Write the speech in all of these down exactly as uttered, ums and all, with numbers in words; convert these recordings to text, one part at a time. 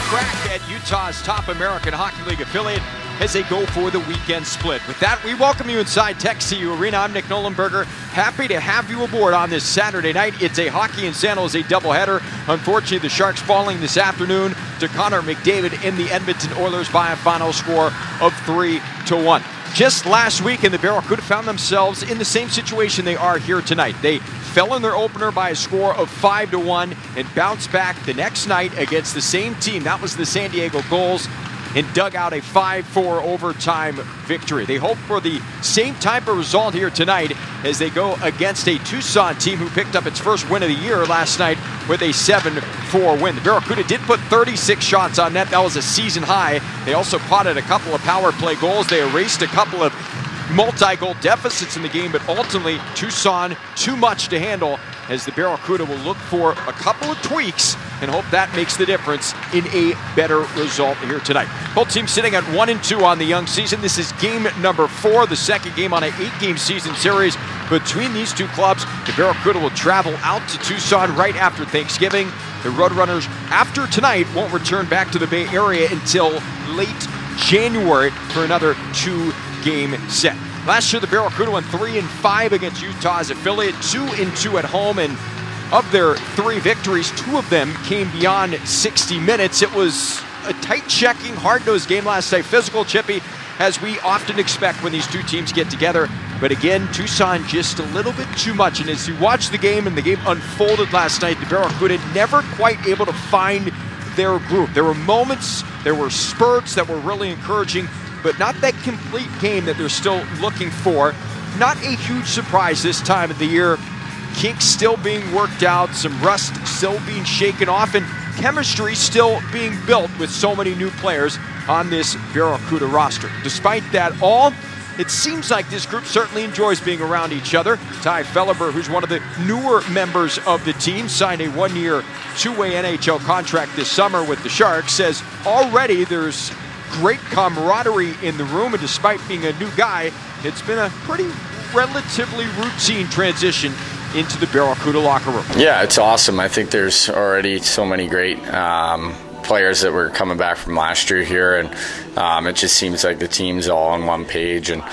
crack at Utah's top American Hockey League affiliate as they go for the weekend split. With that, we welcome you inside Tech C U Arena. I'm Nick Nolenberger. Happy to have you aboard on this Saturday night. It's a Hockey in San Jose doubleheader. Unfortunately, the Sharks falling this afternoon to Connor McDavid in the Edmonton Oilers by a final score of three to one. Just last week, and the Barracuda found themselves in the same situation they are here tonight. They fell in their opener by a score of five to one and bounced back the next night against the same team. That was the San Diego Gulls, and dug out a five four overtime victory. They hope for the same type of result here tonight as they go against a Tucson team who picked up its first win of the year last night with a seven four win. The Barracuda did put thirty-six shots on net. That was a season high. They also potted a couple of power play goals. They erased a couple of multi-goal deficits in the game, but ultimately Tucson too much to handle as the Barracuda will look for a couple of tweaks and hope that makes the difference in a better result here tonight. Both teams sitting at one and two on the young season. This is game number four, the second game on an eight-game season series between these two clubs. The Barracuda will travel out to Tucson right after Thanksgiving. The Roadrunners, after tonight, won't return back to the Bay Area until late January for another two-game set. Last year, the Barracuda went three and five against Utah's affiliate, two and two at home, and of their three victories, two of them came beyond sixty minutes. It was a tight-checking, hard-nosed game last night, physical, chippy, as we often expect when these two teams get together. But again, Tucson just a little bit too much. And as you watch the game and the game unfolded last night, the Barracuda never quite able to find their groove. There were moments, there were spurts that were really encouraging, but not that complete game that they're still looking for. Not a huge surprise this time of the year. Kinks still being worked out, some rust still being shaken off, and chemistry still being built with so many new players on this Barracuda roster. Despite that all, it seems like this group certainly enjoys being around each other. Ty Felleber, who's one of the newer members of the team, signed a one-year, two-way N H L contract this summer with the Sharks, says already there's great camaraderie in the room, and despite being a new guy, it's been a pretty relatively routine transition into the Barracuda locker room. Yeah, it's awesome. I think there's already so many great um, players that were coming back from last year here, and um, it just seems like the team's all on one page, and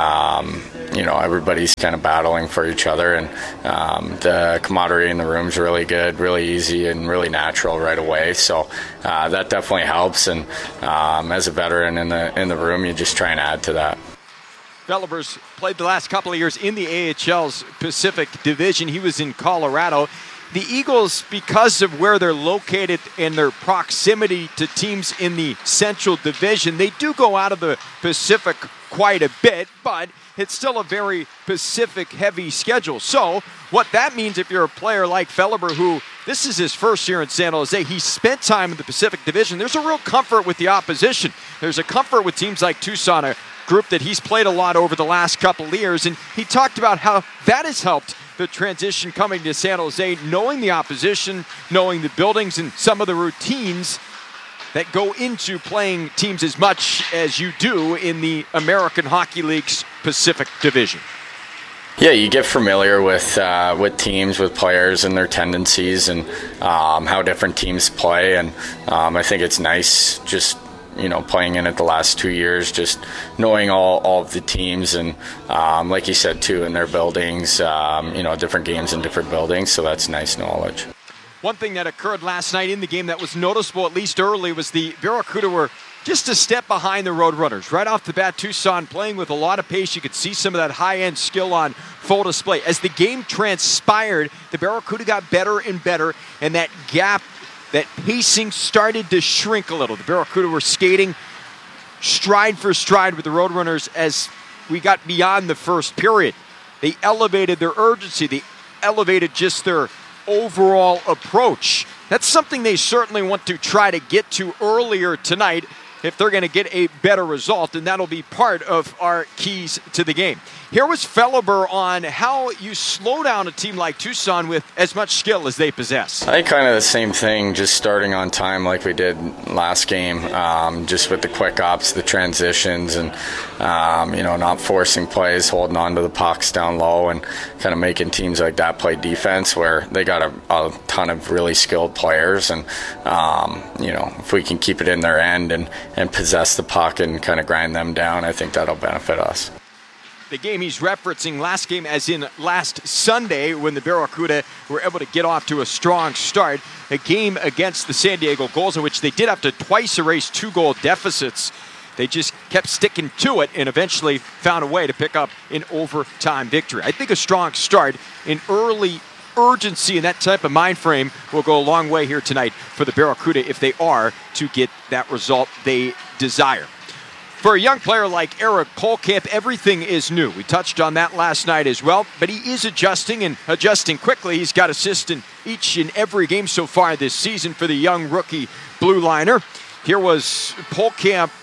um, you know, everybody's kind of battling for each other, and um, the camaraderie in the room's really good, really easy, and really natural right away. So uh, that definitely helps. And um, as a veteran in the in the room, you just try and add to that. Felleber's played the last couple of years in the A H L's Pacific Division. He was in Colorado. The Eagles, because of where they're located and their proximity to teams in the Central Division, they do go out of the Pacific quite a bit, but it's still a very Pacific-heavy schedule. So what that means, if you're a player like Felleber, who this is his first year in San Jose, he spent time in the Pacific Division, there's a real comfort with the opposition. There's a comfort with teams like Tucson, a group that he's played a lot over the last couple of years, and he talked about how that has helped the transition coming to San Jose, knowing the opposition, knowing the buildings and some of the routines that go into playing teams as much as you do in the American Hockey League's Pacific Division. Yeah, you get familiar with uh, with teams, with players and their tendencies, and um, how different teams play, and um, I think it's nice just you know, playing in it the last two years, just knowing all, all of the teams, and um, like you said too, in their buildings, um, you know, different games in different buildings, so that's nice knowledge. One thing that occurred last night in the game that was noticeable, at least early, was the Barracuda were just a step behind the Roadrunners. Right off the bat, Tucson playing with a lot of pace. You could see some of that high-end skill on full display. As the game transpired, the Barracuda got better and better, and that gap, that pacing started to shrink a little. The Barracuda were skating stride for stride with the Roadrunners as we got beyond the first period. They elevated their urgency. They elevated just their overall approach. That's something they certainly want to try to get to earlier tonight. if they're going to get a better result, and that'll be part of our keys to the game. Here was Felleber on how you slow down a team like Tucson with as much skill as they possess. I think kind of the same thing, just starting on time like we did last game, um, just with the quick ops, the transitions, and um, you know, not forcing plays, holding on to the pucks down low, and kind of making teams like that play defense where they got a, a ton of really skilled players, and um, you know, if we can keep it in their end and, and possess the puck and kind of grind them down, I think that'll benefit us. The game he's referencing, last game as in last Sunday, when the Barracuda were able to get off to a strong start. A game against the San Diego Gulls in which they did have to twice erase two-goal deficits. They just kept sticking to it and eventually found a way to pick up an overtime victory. I think a strong start in early urgency and that type of mind frame will go a long way here tonight for the Barracuda if they are to get that result they desire. For a young player like Erik Kohlkamp, everything is new. We touched on that last night as well, but he is adjusting and adjusting quickly. He's got assists in each and every game so far this season for the young rookie blue liner. Here was Kohlkamp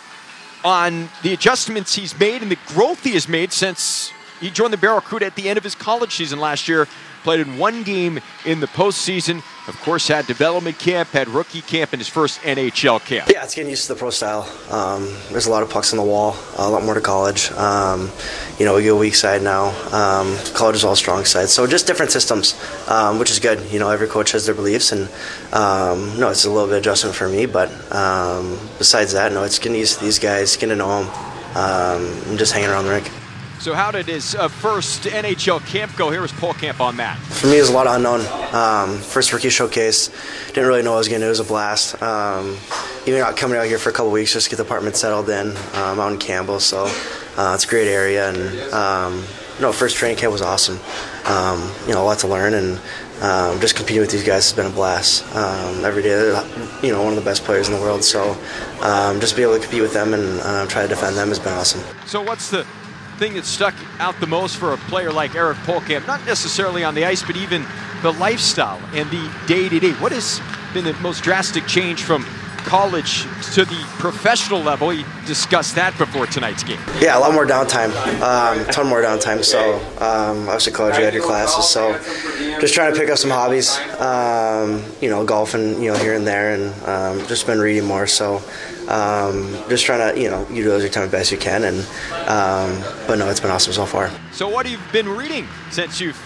on the adjustments he's made and the growth he has made since he joined the Barracuda at the end of his college season last year. Played in one game in the postseason. Of course, had development camp, had rookie camp, and his first N H L camp. Yeah, it's getting used to the pro style. Um, there's a lot of pucks on the wall, a lot more to college. Um, you know, we go weak side now. Um, college is all strong side. So just different systems, um, which is good. You know, every coach has their beliefs, and um, no, it's a little bit of adjustment for me. But um, besides that, no, it's getting used to these guys, getting to know them, um, and just hanging around the rink. So how did his uh, first N H L camp go? Here was Kohlkamp on that. For me, it was a lot of unknown. Um, first rookie showcase, didn't really know what I was getting. It was a blast. Um, even out, coming out here for a couple of weeks just to get the apartment settled in um, out in Campbell. So uh, it's a great area. And um, no, first training camp was awesome. Um, you know, a lot to learn, and um, just competing with these guys has been a blast. Um, every day, you know, one of the best players in the world. So um, just be able to compete with them and uh, try to defend them has been awesome. So what's the thing that stuck out the most for a player like Erik Kohlkamp, not necessarily on the ice, but even the lifestyle and the day-to-day? What has been the most drastic change from college to the professional level? You discussed that before tonight's game. Yeah, a lot more downtime, um, a ton more downtime. So um, obviously college, you had your classes, so just trying to pick up some hobbies, um, you know, golfing, you know, here and there, and um, just been reading more. So um, just trying to, you know, utilize your time as best you can. And um, but no, it's been awesome so far. So what have you been reading since you've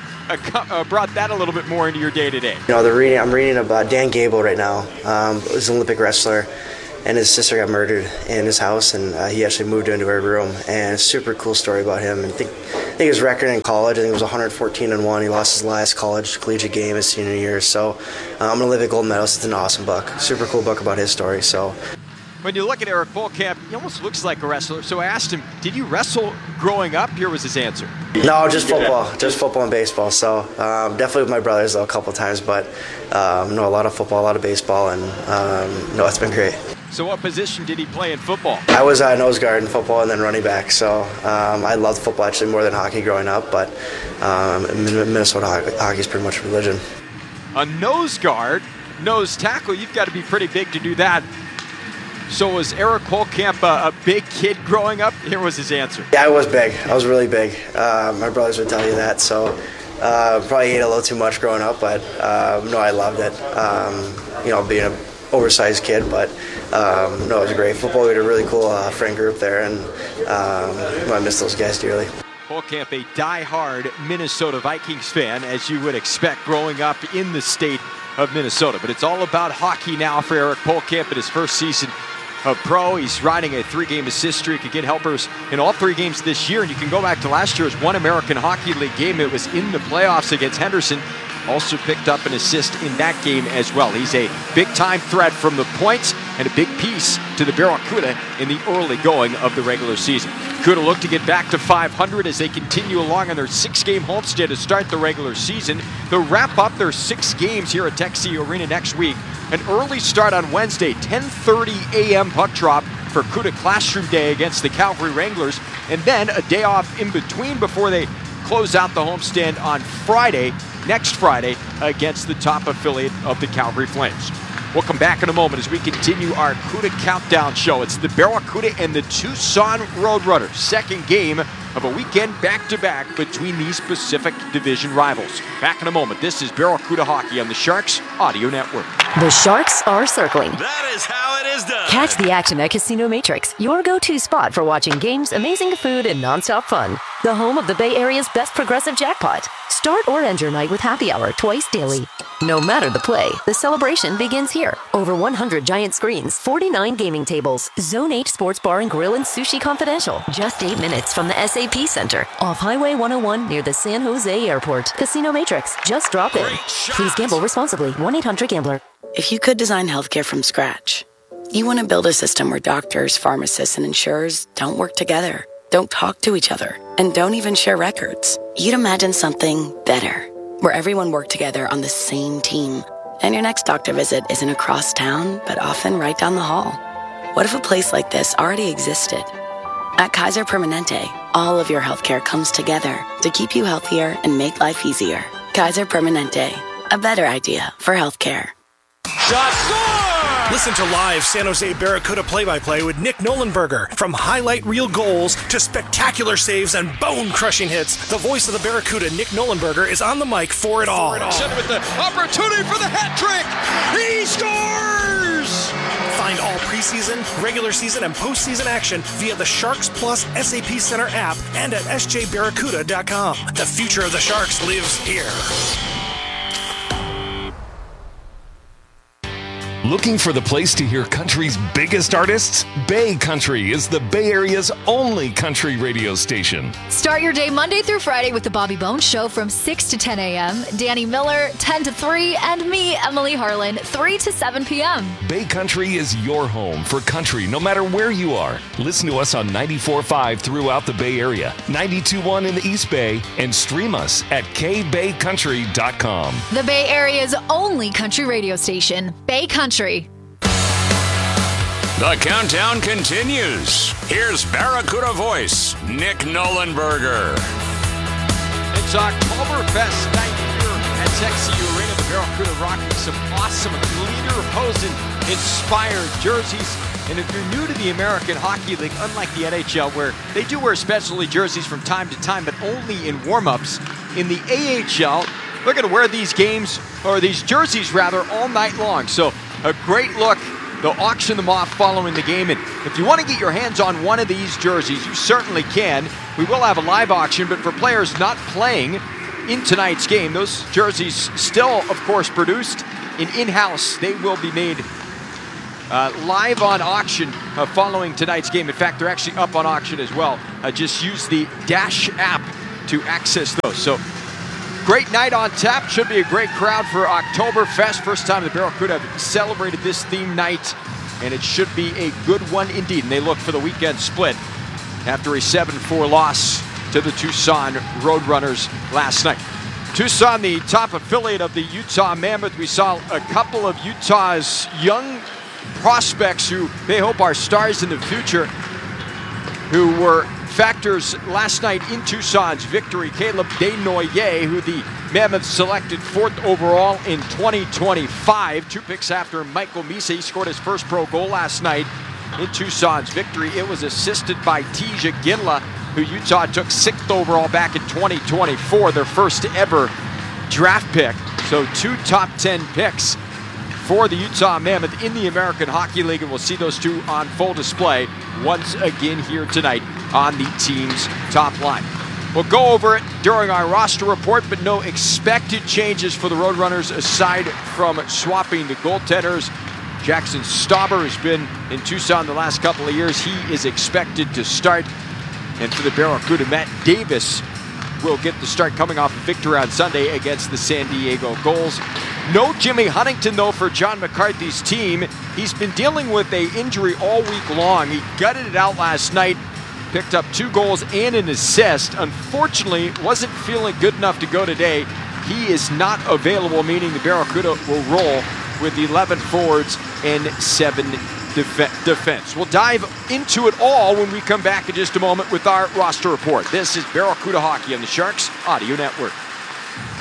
Uh, brought that a little bit more into your day-to-day? You know, the reading, I'm reading about Dan Gable right now. Um, he's an Olympic wrestler, and his sister got murdered in his house, and uh, he actually moved into her room. And a super cool story about him. And I think, I think his record in college, I think it was one fourteen and one. He lost his last college collegiate game his senior year. So uh, I'm going to live at gold medalist. It's an awesome book. Super cool book about his story. So. When you look at Erik Kohlkamp, he almost looks like a wrestler. So I asked him, did you wrestle growing up? Here was his answer. No, just football. Just football and baseball. So um, definitely with my brothers, though, a couple times. But um, no, a lot of football, a lot of baseball. And um, no, it's been great. So what position did he play in football? I was uh, nose guard in football and then running back. So um, I loved football actually more than hockey growing up. But um, Minnesota hockey is pretty much a religion. A nose guard, nose tackle, you've got to be pretty big to do that. So was Erik Kohlkamp a, a big kid growing up? Here was his answer. Yeah, I was big. I was really big. Uh, my brothers would tell you that. So uh, probably ate a little too much growing up, but uh, no, I loved it. Um, you know, being an oversized kid, but um, no, it was great. Football, we had a really cool uh, friend group there, and um, I miss those guys dearly. Kohlkamp, a die-hard Minnesota Vikings fan, as you would expect growing up in the state of Minnesota. But it's all about hockey now for Erik Kohlkamp in his first season of pro. He's riding a three-game assist streak. Again, helpers in all three games this year. And you can go back to last year's one American Hockey League game. It was in the playoffs against Henderson. Also picked up an assist in that game as well. He's a big-time threat from the points and a big piece to the Barracuda in the early going of the regular season. Cuda look to get back to five hundred as they continue along on their six-game homestand to start the regular season. They'll wrap up their six games here at Texas Arena next week. An early start on Wednesday, ten thirty a.m. puck drop for Cuda Classroom Day against the Calgary Wranglers, and then a day off in between before they close out the homestand on Friday, next Friday, against the top affiliate of the Calgary Flames. We'll come back in a moment as we continue our CUDA Countdown show. It's the Barracuda and the Tucson Roadrunners. Second game of a weekend back-to-back between these Pacific Division rivals. Back in a moment. This is Barracuda Hockey on the Sharks Audio Network. The Sharks are circling. That is how it is done. Catch the action at Casino Matrix, your go-to spot for watching games, amazing food, and nonstop fun. The home of the Bay Area's best progressive jackpot. Start or end your night with happy hour twice daily. No matter the play, the celebration begins here. Over one hundred giant screens, forty-nine gaming tables, Zone eight Sports Bar and Grill and Sushi Confidential. Just eight minutes from the S A P Center. Off Highway one oh one near the San Jose Airport. Casino Matrix. Just drop in. Please gamble responsibly. one eight hundred gambler. If you could design healthcare from scratch, you want to build a system where doctors, pharmacists, and insurers don't work together, don't talk to each other, and don't even share records. You'd imagine something better, where everyone worked together on the same team, and your next doctor visit isn't across town, but often right down the hall. What if a place like this already existed? At Kaiser Permanente, all of your healthcare comes together to keep you healthier and make life easier. Kaiser Permanente, a better idea for healthcare. Shot score! Listen to live San Jose Barracuda play-by-play with Nick Nolenberger. From highlight reel goals to spectacular saves and bone-crushing hits, the voice of the Barracuda, Nick Nolenberger, is on the mic for it all. With the opportunity for the hat trick, he scores! Find all preseason, regular season, and postseason action via the Sharks Plus S A P Center app and at S J Barracuda dot com. The future of the Sharks lives here. Looking for the place to hear country's biggest artists? Bay Country is the Bay Area's only country radio station. Start your day Monday through Friday with the Bobby Bones Show from six to ten a.m., Danny Miller, ten to three, and me, Emily Harlan, three to seven p.m. Bay Country is your home for country no matter where you are. Listen to us on ninety-four point five throughout the Bay Area, ninety-two point one in the East Bay, and stream us at k bay country dot com. The Bay Area's only country radio station, Bay Country. The countdown continues. Here's Barracuda voice, Nick Nolenberger. It's Oktoberfest night here at Texas Arena. The Barracuda rocking some awesome Lederhosen-inspired jerseys. And if you're new to the American Hockey League, unlike the N H L, where they do wear specialty jerseys from time to time, but only in warm-ups, in the A H L, they're going to wear these games, or these jerseys rather, all night long. So a great look. They'll auction them off following the game. And if you want to get your hands on one of these jerseys, you certainly can. We will have a live auction, but for players not playing in tonight's game, those jerseys still, of course, produced in in-house. They will be made uh, live on auction uh, following tonight's game. In fact, they're actually up on auction as well. Uh, just use the Dash app to access those. So great night on tap. Should be a great crowd for Oktoberfest. First time the Barracuda have celebrated this theme night, and it should be a good one indeed. And they look for the weekend split after a seven four loss to the Tucson Roadrunners last night. Tucson, the top affiliate of the Utah Mammoth. We saw a couple of Utah's young prospects who they hope are stars in the future, who were factors last night in Tucson's victory. Caleb Desnoyers, who the Mammoth selected fourth overall in twenty twenty-five. Two picks after Michael Misa. He scored his first pro goal last night in Tucson's victory. It was assisted by Tija Ginla, who Utah took sixth overall back in twenty twenty-four, their first ever draft pick. So two top ten picks for the Utah Mammoth in the American Hockey League, and we'll see those two on full display once again here tonight on the team's top line. We'll go over it during our roster report, but no expected changes for the Roadrunners aside from swapping the goaltenders. Jackson Stauber has been in Tucson the last couple of years. He is expected to start. And for the Barracuda, Matt Davis will get the start coming off a victory on Sunday against the San Diego Gulls. No Jimmy Huntington, though, for John McCarthy's team. He's been dealing with an injury all week long. He gutted it out last night, picked up two goals and an assist. Unfortunately, wasn't feeling good enough to go today. He is not available, meaning the Barracuda will roll with eleven forwards and seven def- defense. We'll dive into it all when we come back in just a moment with our roster report. This is Barracuda Hockey on the Sharks Audio Network. Hey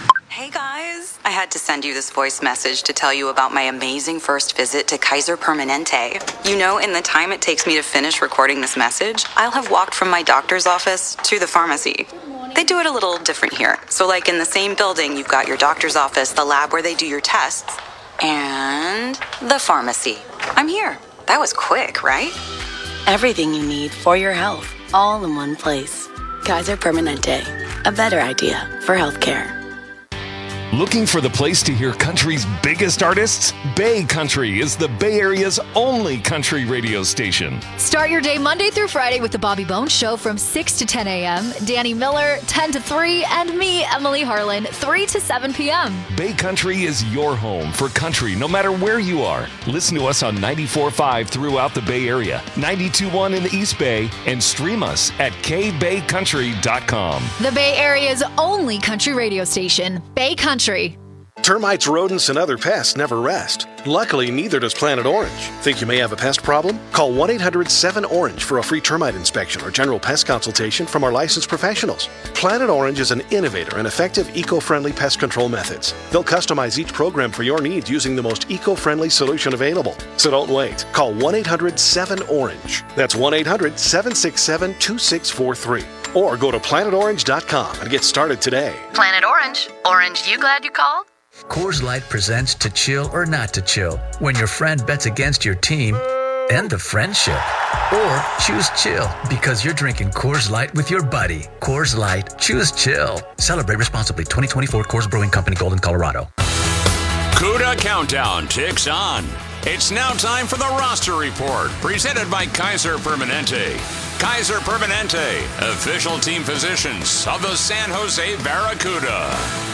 Hey guys! I had to send you this voice message to tell you about my amazing first visit to Kaiser Permanente. You know, in the time it takes me to finish recording this message, I'll have walked from my doctor's office to the pharmacy. They do it a little different here. So like in the same building, you've got your doctor's office, the lab where they do your tests, and the pharmacy. I'm here. That was quick, right? Everything you need for your health, all in one place. Kaiser Permanente, a better idea for healthcare. Looking for the place to hear country's biggest artists? Bay Country is the Bay Area's only country radio station. Start your day Monday through Friday with the Bobby Bones Show from six to ten a.m. Danny Miller, ten to three, and me, Emily Harlan, three to seven p.m. Bay Country is your home for country no matter where you are. Listen to us on ninety-four point five throughout the Bay Area, ninety-two point one in the East Bay, and stream us at k bay country dot com. The Bay Area's only country radio station, Bay Country. Termites, rodents, and other pests never rest. Luckily, neither does Planet Orange. Think you may have a pest problem? Call one eight hundred seven orange for a free termite inspection or general pest consultation from our licensed professionals. Planet Orange is an innovator and effective eco-friendly pest control methods. They'll customize each program for your needs using the most eco-friendly solution available. So don't wait. Call one eight hundred seven orange. That's one eight hundred seven six seven two six four three. Or go to planet orange dot com and get started today. Planet Orange. Orange, you glad you called? Coors Light presents To Chill or Not to Chill, when your friend bets against your team and the friendship. Or choose chill because you're drinking Coors Light with your buddy. Coors Light, choose chill. Celebrate responsibly. twenty twenty-four Coors Brewing Company, Golden, Colorado. CUDA Countdown ticks on. It's now time for the roster report, presented by Kaiser Permanente. Kaiser Permanente, official team physicians of the San Jose Barracuda.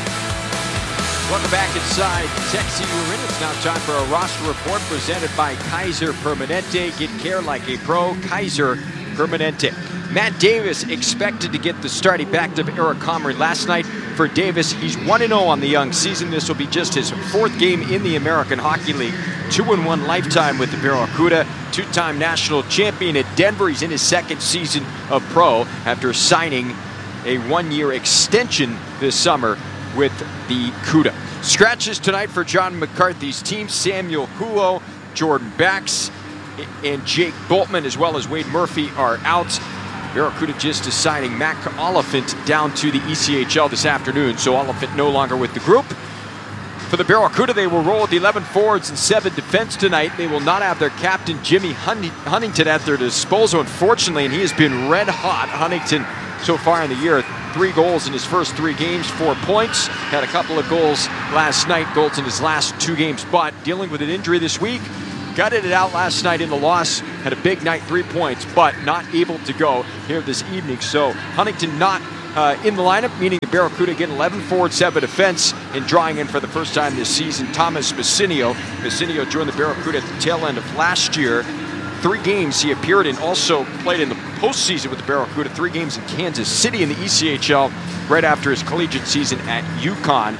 Welcome back inside Texas Arena. It's now time for a roster report presented by Kaiser Permanente. Get care like a pro. Kaiser Permanente. Matt Davis expected to get the start. He backed up Eric Comrie last night. For Davis, he's one and oh on the young season. This will be just his fourth game in the American Hockey League. two and one lifetime with the Barracuda. Two-time national champion at Denver. He's in his second season of pro after signing a one-year extension this summer with the CUDA. Scratches tonight for John McCarthy's team. Samuel Hulo, Jordan Bax, and Jake Boltman, as well as Wade Murphy, are out. Barracuda just assigning Mac Oliphant down to the E C H L this afternoon, so Oliphant no longer with the group. For the Barracuda, they will roll with eleven forwards and seven defense tonight. They will not have their captain, Jimmy Huntington, at their disposal, unfortunately, and he has been red hot. Huntington, so far in the year, three goals in his first three games, four points. Had a couple of goals last night, goals in his last two games, but dealing with an injury this week. Gutted it out last night in the loss. Had a big night, three points, but not able to go here this evening. So Huntington not uh, in the lineup, meaning the Barracuda get eleven forward, seven defense, and drawing in for the first time this season, Thomas Messinio. Messinio joined the Barracuda at the tail end of last year. Three games he appeared in, also played in the postseason with the Barracuda. Three games in Kansas City in the E C H L right after his collegiate season at UConn.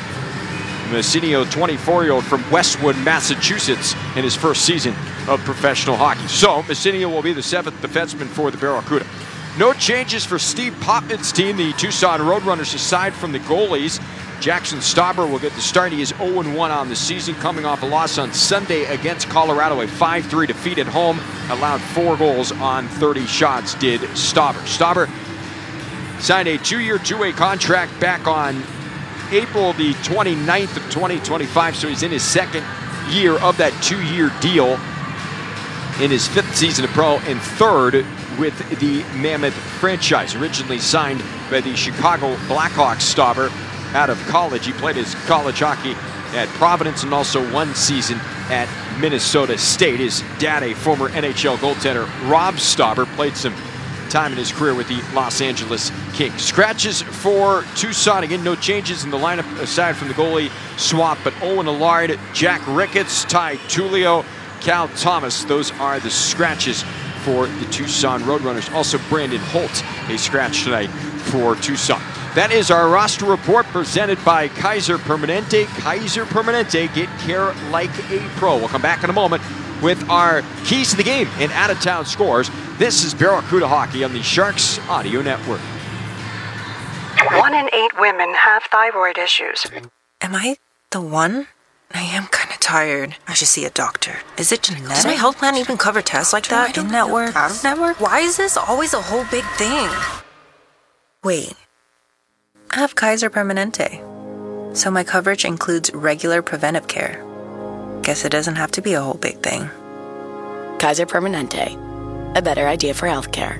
Messinio, twenty-four-year-old from Westwood, Massachusetts, in his first season of professional hockey. So Messinio will be the seventh defenseman for the Barracuda. No changes for Steve Popman's team, the Tucson Roadrunners, aside from the goalies. Jackson Stauber will get the start. He is oh and one on the season, coming off a loss on Sunday against Colorado, a five three defeat at home. Allowed four goals on thirty shots, did Stauber. Stauber signed a two-year, two-way contract back on April the twenty-ninth of twenty twenty-five, so he's in his second year of that two-year deal in his fifth season of pro and third with the Mammoth franchise. Originally signed by the Chicago Blackhawks, Stauber, out of college. He played his college hockey at Providence and also one season at Minnesota State. His dad, a former N H L goaltender, Rob Stauber, played some time in his career with the Los Angeles Kings. Scratches for Tucson. Again, no changes in the lineup aside from the goalie swap, but Owen Allard, Jack Ricketts, Ty Tullio, Cal Thomas. Those are the scratches for the Tucson Roadrunners. Also, Brandon Holt, a scratch tonight for Tucson. That is our roster report presented by Kaiser Permanente. Kaiser Permanente, get care like a pro. We'll come back in a moment with our keys to the game and out-of-town scores. This is Barracuda Hockey on the Sharks Audio Network. One in eight women have thyroid issues. Am I the one? I am kind of tired. I should see a doctor. Is it genetic? Does my health plan even cover tests like that? In-network, out-of-network? Why is this always a whole big thing? Wait. I have Kaiser Permanente. So my coverage includes regular preventive care. Guess it doesn't have to be a whole big thing. Kaiser Permanente. A better idea for healthcare.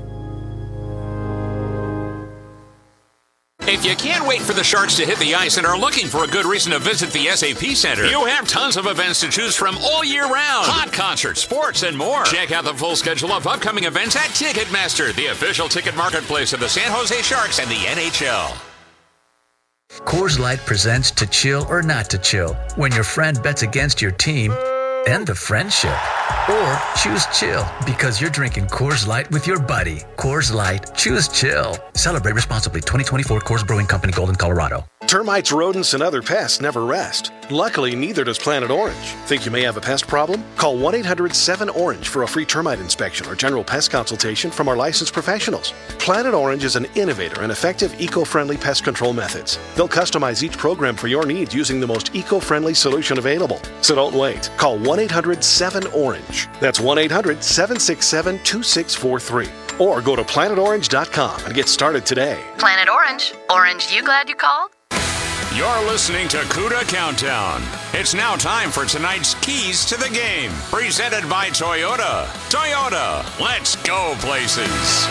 If you can't wait for the Sharks to hit the ice and are looking for a good reason to visit the S A P Center, you have tons of events to choose from all year round. Hot concerts, sports, and more. Check out the full schedule of upcoming events at Ticketmaster, the official ticket marketplace of the San Jose Sharks and the N H L. Coors Light presents To Chill or Not to Chill, when your friend bets against your team and the friendship. Or choose chill because you're drinking Coors Light with your buddy. Coors Light, choose chill. Celebrate responsibly. twenty twenty-four Coors Brewing Company, Golden, Colorado. Termites, rodents, and other pests never rest. Luckily, neither does Planet Orange. Think you may have a pest problem? Call one eight hundred seven orange for a free termite inspection or general pest consultation from our licensed professionals. Planet Orange is an innovator and effective eco-friendly pest control methods. They'll customize each program for your needs using the most eco-friendly solution available. So don't wait. Call one eight hundred seven orange. That's one eight hundred seven six seven two six four three. Or go to planet orange dot com and get started today. Planet Orange. Orange, you glad you called? You're listening to CUDA Countdown. It's now time for tonight's Keys to the Game, presented by Toyota. Toyota, let's go places.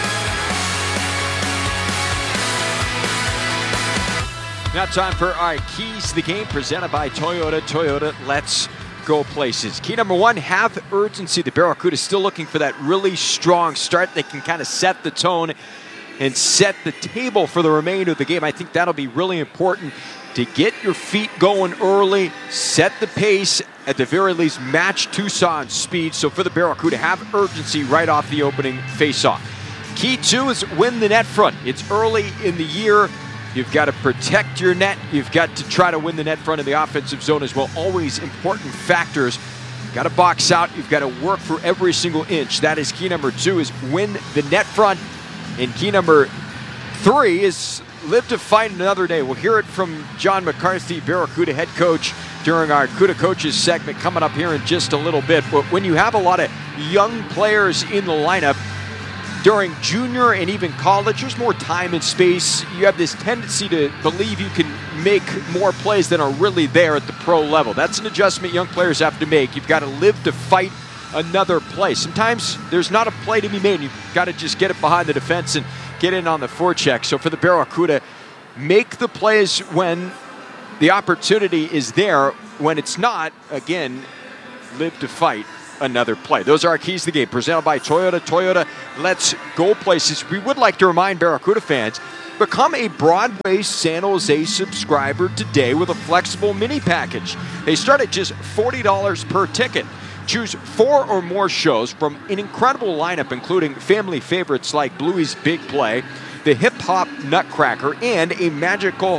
Now time for our Keys to the Game, presented by Toyota. Toyota, let's go places. Key number one, have urgency. The Barracuda still looking for that really strong start that can kind of set the tone and set the table for the remainder of the game. I think that'll be really important to get your feet going early, set the pace, at the very least match Tucson's speed. So for the Barracuda, have urgency right off the opening faceoff. Key two is win the net front. It's early in the year. You've got to protect your net. You've got to try to win the net front in the offensive zone as well. Always important factors. You've got to box out. You've got to work for every single inch. That is key number two, is win the net front. And key number three is live to fight another day. We'll hear it from John McCarthy, Barracuda head coach, during our CUDA Coaches segment coming up here in just a little bit. But when you have a lot of young players in the lineup during junior and even college, there's more time and space. You have this tendency to believe you can make more plays than are really there at the pro level. That's an adjustment young players have to make. You've got to live to fight another play. Sometimes there's not a play to be made. You've got to just get it behind the defense and get in on the forecheck. So for the Barracuda, make the plays when the opportunity is there. When it's not, again, live to fight another play. Those are our keys to the game, presented by Toyota. Toyota, let's go places. We would like to remind Barracuda fans, become a Broadway San Jose subscriber today with a flexible mini package. They start at just forty dollars per ticket. Choose four or more shows from an incredible lineup, including family favorites like Bluey's Big Play, the Hip Hop Nutcracker, and a magical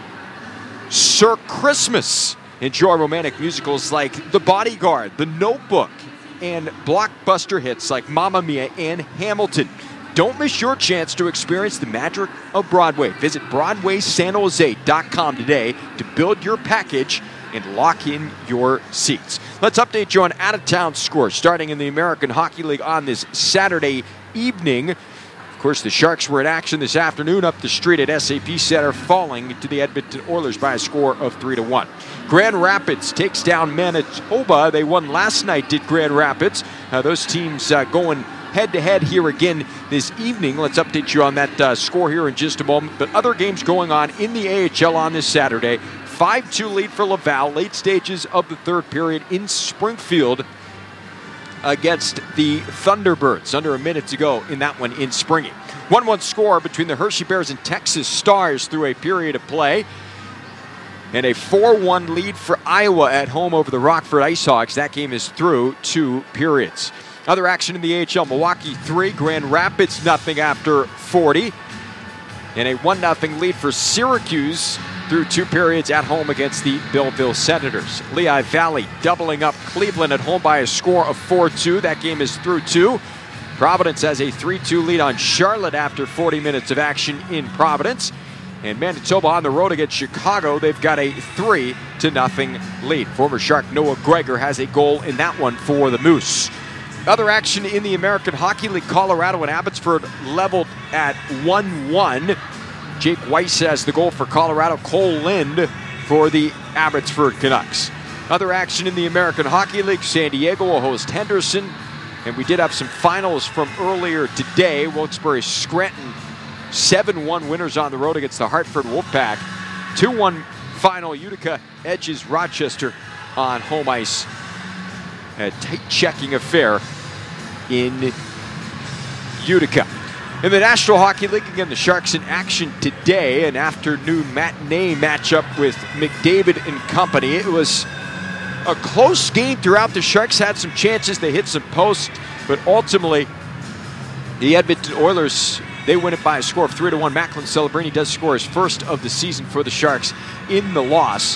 Sir Christmas. Enjoy romantic musicals like The Bodyguard, The Notebook, and blockbuster hits like Mamma Mia and Hamilton. Don't miss your chance to experience the magic of Broadway. Visit Broadway San Jose dot com today to build your package and lock in your seats. Let's update you on out-of-town scores starting in the American Hockey League on this Saturday evening. Of course, the Sharks were in action this afternoon up the street at S A P Center, falling to the Edmonton Oilers by a score of three to one. Grand Rapids takes down Manitoba. They won last night, did Grand Rapids. Uh, those teams uh, going head-to-head here again this evening. Let's update you on that uh, score here in just a moment. But other games going on in the A H L on this Saturday. five two lead for Laval, late stages of the third period in Springfield against the Thunderbirds. Under a minute to go in that one in Springy. one one score between the Hershey Bears and Texas Stars through a period of play. And a four one lead for Iowa at home over the Rockford IceHogs. That game is through two periods. Other action in the A H L, Milwaukee three, Grand Rapids nothing after forty. And a one nothing lead for Syracuse through two periods at home against the Belleville Senators. Lehigh Valley doubling up Cleveland at home by a score of four two. That game is through two. Providence has a three two lead on Charlotte after forty minutes of action in Providence. And Manitoba on the road against Chicago, they've got a three to nothing lead. Former Shark Noah Gregor has a goal in that one for the Moose. Other action in the American Hockey League, Colorado and Abbotsford leveled at one one. Jake Weiss has the goal for Colorado, Cole Lind for the Abbotsford Canucks. Other action in the American Hockey League, San Diego will host Henderson. And we did have some finals from earlier today. Wilkes-Barre Scranton, seven one winners on the road against the Hartford Wolfpack. two one final, Utica edges Rochester on home ice. A tight checking affair in Utica. In the National Hockey League, again, the Sharks in action today. An afternoon matinee matchup with McDavid and company. It was a close game throughout. The Sharks had some chances. They hit some posts, but ultimately, the Edmonton Oilers, they win it by a score of three to one. Macklin Celebrini does score his first of the season for the Sharks in the loss.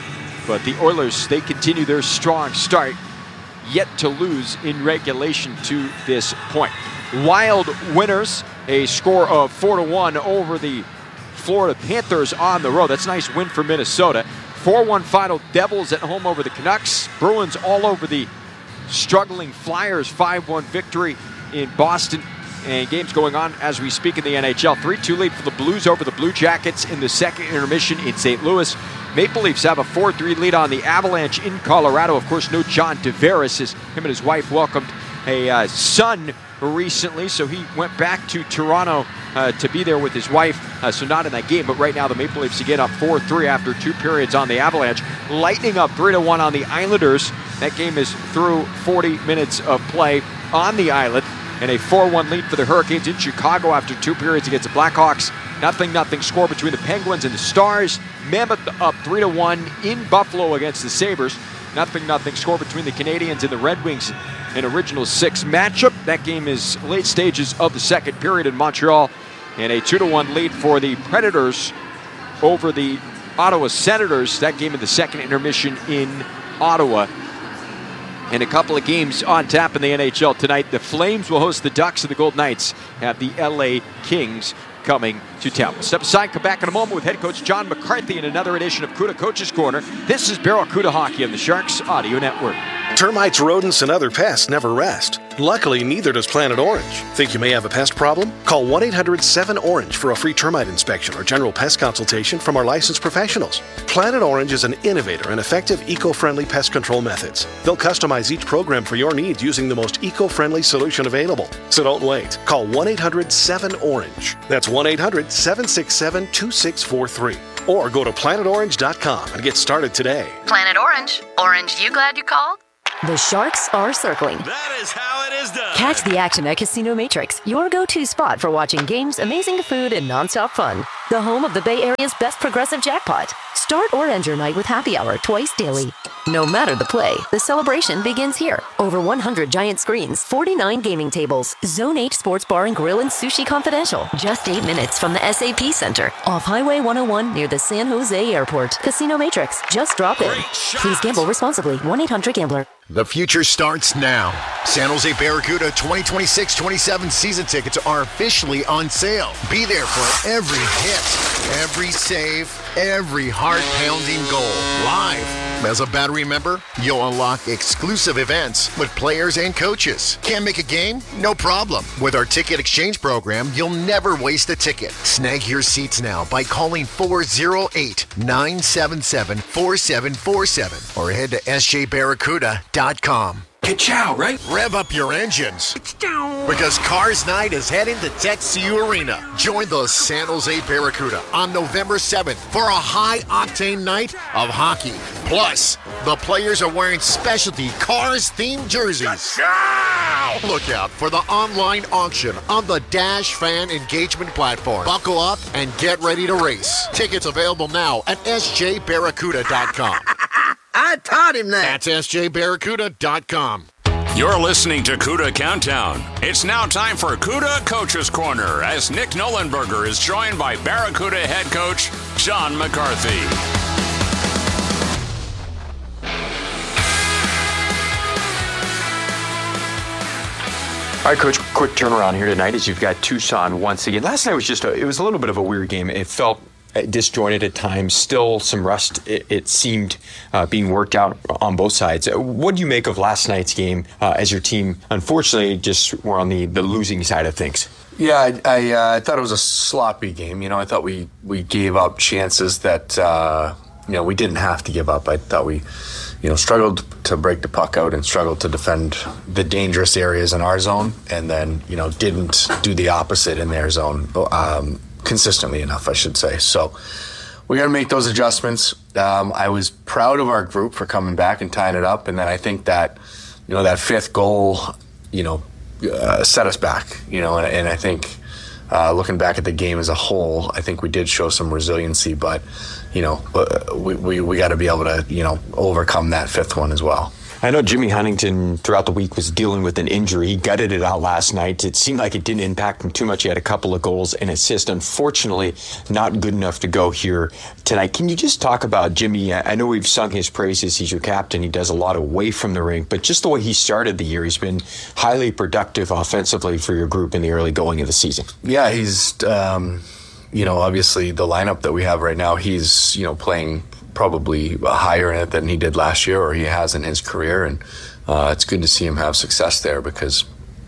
But the Oilers, they continue their strong start, yet to lose in regulation to this point. Wild winners, a score of four to one over the Florida Panthers on the road. That's a nice win for Minnesota. four one final, Devils at home over the Canucks. Bruins all over the struggling Flyers, five one victory in Boston. And games going on as we speak in the N H L. three two lead for the Blues over the Blue Jackets in the second intermission in Saint Louis. Maple Leafs have a four three lead on the Avalanche in Colorado. Of course, no John Tavares, as him and his wife welcomed a uh, son recently, so he went back to Toronto uh, to be there with his wife, uh, so not in that game. But right now the Maple Leafs again up four three after two periods on the Avalanche. Lightning up three to one on the Islanders. That game is through forty minutes of play on the island. And a four one lead for the Hurricanes in Chicago after two periods against the Blackhawks. Nothing, nothing score between the Penguins and the Stars. Mammoth up three to one in Buffalo against the Sabres. Nothing, nothing score between the Canadiens and the Red Wings. An original six matchup. That game is late stages of the second period in Montreal. And a two to one lead for the Predators over the Ottawa Senators. That game in the second intermission in Ottawa. And a couple of games on tap in the N H L tonight. The Flames will host the Ducks, and the Golden Knights have the L A Kings coming to town. We'll step aside, come back in a moment with head coach John McCarthy in another edition of CUDA Coach's Corner. This is Barracuda Hockey on the Sharks Audio Network. Termites, rodents, and other pests never rest. Luckily, neither does Planet Orange. Think you may have a pest problem? Call one eight hundred seven orange for a free termite inspection or general pest consultation from our licensed professionals. Planet Orange is an innovator and effective eco-friendly pest control methods. They'll customize each program for your needs using the most eco-friendly solution available. So don't wait. Call one eight hundred seven orange. That's one eight hundred seven six seven two six four three. Or go to planet orange dot com and get started today. Planet Orange. Orange, you glad you called? The Sharks are circling. That is how it is done. Catch the action at Casino Matrix, your go-to spot for watching games, amazing food, and nonstop fun. The home of the Bay Area's best progressive jackpot. Start or end your night with happy hour twice daily. No matter the play, the celebration begins here. Over one hundred giant screens, forty-nine gaming tables, Zone eight Sports Bar and Grill and Sushi Confidential. Just eight minutes from the S A P Center. Off Highway one oh one near the San Jose Airport. Casino Matrix. Just drop in. Please gamble responsibly. one eight hundred gambler. The future starts now. San Jose Barracuda twenty twenty-six twenty-seven season tickets are officially on sale. Be there for every hit, every save, every heart-pounding goal. Live. As a Battery member, you'll unlock exclusive events with players and coaches. Can't make a game? No problem. With our ticket exchange program, you'll never waste a ticket. Snag your seats now by calling four oh eight, nine seven seven, four seven four seven or head to s j barracuda dot com. Ka-chow, right? Rev up your engines. Because Cars Night is heading to TechCU Arena. Join the San Jose Barracuda on November seventh for a high-octane night of hockey. Plus, the players are wearing specialty Cars-themed jerseys. Ka-chow! Look out for the online auction on the Dash Fan Engagement platform. Buckle up and get ready to race. Tickets available now at s j barracuda dot com. I taught him that. That's s j barracuda dot com. You're listening to CUDA Countdown. It's now time for CUDA Coach's Corner as Nick Nollenberger is joined by Barracuda head coach John McCarthy. All right, Coach, quick turnaround here tonight as you've got Tucson once again. Last night was just a, it was a little bit of a weird game. It felt disjointed at times, still some rust, it, it seemed, uh, being worked out on both sides. What do you make of last night's game uh, as your team, unfortunately, just were on the, the losing side of things? Yeah, I I, uh, I thought it was a sloppy game. You know, I thought we, we gave up chances that, uh, you know, we didn't have to give up. I thought we, you know, struggled to break the puck out and struggled to defend the dangerous areas in our zone, and then, you know, didn't do the opposite in their zone. Um, consistently enough, I should say. So we got to make those adjustments. Um, I was proud of our group for coming back and tying it up, and then I think that, you know, that fifth goal, you know, uh, set us back, you know, and, and I think uh, looking back at the game as a whole, I think we did show some resiliency, but, you know, uh, we, we, we got to be able to, you know, overcome that fifth one as well. I know Jimmy Huntington throughout the week was dealing with an injury. He gutted it out last night. It seemed like it didn't impact him too much. He had a couple of goals and assists. Unfortunately, not good enough to go here tonight. Can you just talk about Jimmy? I know we've sung his praises. He's your captain. He does a lot away from the rink. But just the way he started the year, he's been highly productive offensively for your group in the early going of the season. Yeah, he's, um, you know, obviously the lineup that we have right now, he's, you know, playing probably higher in it than he did last year, or he has in his career, and uh, it's good to see him have success there because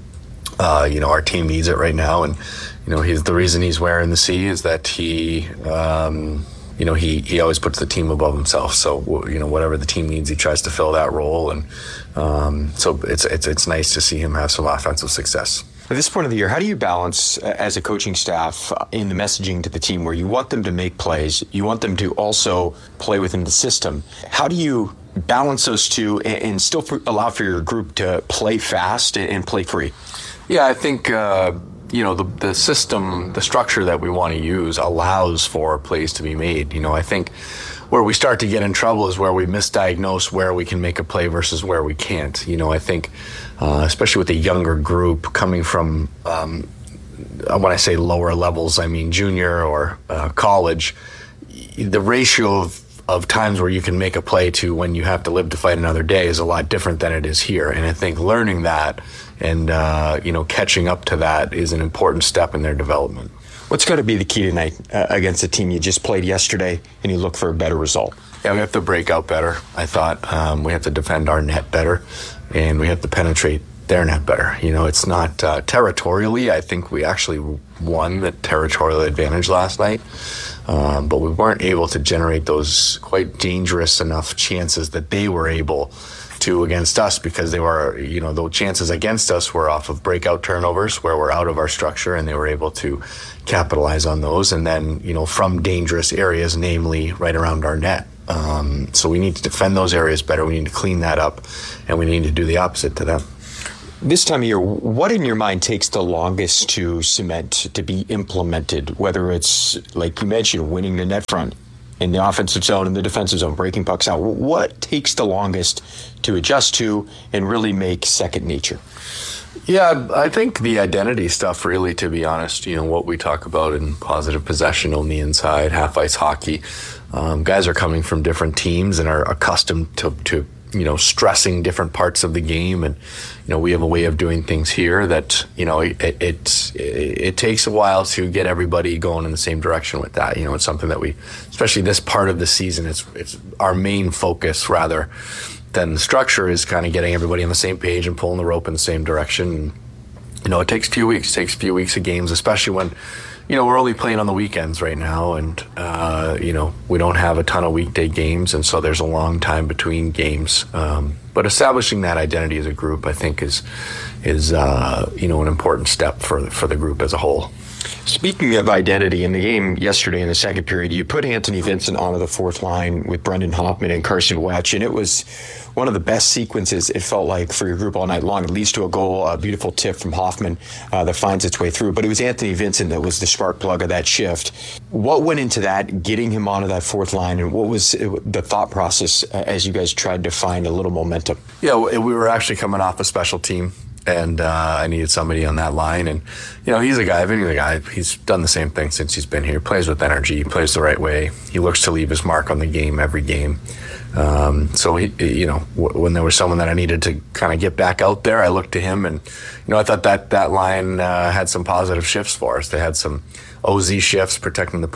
uh, you know, our team needs it right now. And you know, he's the reason he's wearing the C is that he um, you know he he always puts the team above himself. So you know, whatever the team needs, he tries to fill that role, and um, so it's it's it's nice to see him have some offensive success. At this point of the year, how do you balance, uh, as a coaching staff, uh, in the messaging to the team where you want them to make plays, you want them to also play within the system? How do you balance those two and, and still for, allow for your group to play fast and, and play free? Yeah, I think, uh, you know, the, the system, the structure that we want to use allows for plays to be made. You know, I think where we start to get in trouble is where we misdiagnose where we can make a play versus where we can't. You know, I think, uh, especially with a younger group coming from, um, when I say lower levels, I mean junior or uh, college, the ratio of, of times where you can make a play to when you have to live to fight another day is a lot different than it is here. And I think learning that and, uh, you know, catching up to that is an important step in their development. What's got to be the key tonight uh, against a team you just played yesterday and you look for a better result? Yeah, we have to break out better, I thought. Um, we have to defend our net better, and we have to penetrate their net better. You know, it's not uh, territorially. I think we actually won the territorial advantage last night, um, but we weren't able to generate those quite dangerous enough chances that they were able to against us, because they were, you know, the chances against us were off of breakout turnovers where we're out of our structure, and they were able to capitalize on those. And then, you know, from dangerous areas, namely right around our net. Um, so we need to defend those areas better. We need to clean that up, and we need to do the opposite to them. This time of year, what in your mind takes the longest to cement, to be implemented? Whether it's, like you mentioned, winning the net front in the offensive zone and the defensive zone, breaking pucks out. What takes the longest to adjust to and really make second nature? Yeah, I think the identity stuff, really, to be honest, you know, what we talk about in positive possession on the inside, half-ice hockey, um, guys are coming from different teams and are accustomed to, to, you know, stressing different parts of the game. And, you know, we have a way of doing things here that, you know, it, it, it, it takes a while to get everybody going in the same direction with that. You know, it's something that we, especially this part of the season, it's, it's our main focus rather than the structure is kind of getting everybody on the same page and pulling the rope in the same direction. And, you know, it takes a few weeks, it takes a few weeks of games, especially when, you know, we're only playing on the weekends right now, and, uh, you know, we don't have a ton of weekday games, and so there's a long time between games. Um, but establishing that identity as a group, I think, is, is uh, you know, an important step for, for the group as a whole. Speaking of identity, in the game yesterday in the second period, you put Anthony Vincent onto the fourth line with Brendan Hoffman and Carson Wetch, and it was one of the best sequences, it felt like, for your group all night long. It leads to a goal, a beautiful tip from Hoffman uh, that finds its way through. But it was Anthony Vincent that was the spark plug of that shift. What went into that, getting him onto that fourth line, and what was the thought process as you guys tried to find a little momentum? Yeah, we were actually coming off a special team, and uh, I needed somebody on that line. And, you know, he's a guy, Vinny's a guy, he's done the same thing since he's been here. He plays with energy, he plays the right way. He looks to leave his mark on the game every game. Um, so, he, you know, w- when there was someone that I needed to kind of get back out there, I looked to him. And, you know, I thought that that line uh, had some positive shifts for us. They had some O Z shifts protecting the puck.